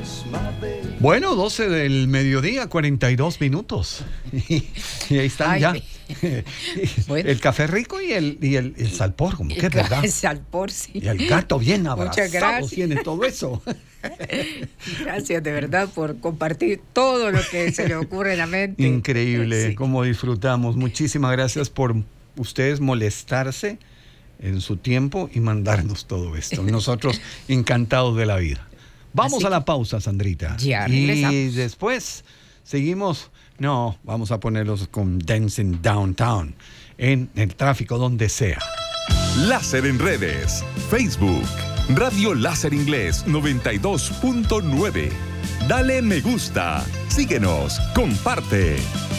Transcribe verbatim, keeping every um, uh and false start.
Bueno, doce del mediodía, cuarenta y dos minutos. Y, y ahí están. Ay, ya. Bueno. El café rico y el, y el, el salpor, como que es verdad. El salpor, sí. Y el gato bien abrazado. Muchas gracias. Tiene todo eso. Gracias de verdad por compartir todo lo que se le ocurre en la mente. Increíble, sí. Cómo disfrutamos. Muchísimas gracias por ustedes molestarse en su tiempo y mandarnos todo esto. Nosotros encantados de la vida. Vamos Así a la pausa, Sandrita. Ya regresamos. Y después seguimos. No, vamos a ponerlos con Dancing Downtown en el tráfico donde sea. Láser en redes. Facebook. Radio Láser Inglés noventa y dos punto nueve. Dale me gusta. Síguenos. Comparte.